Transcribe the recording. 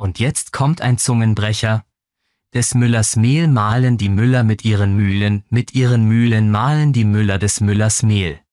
Und jetzt kommt ein Zungenbrecher. Des Müllers Mehl mahlen die Müller mit ihren Mühlen mahlen die Müller des Müllers Mehl.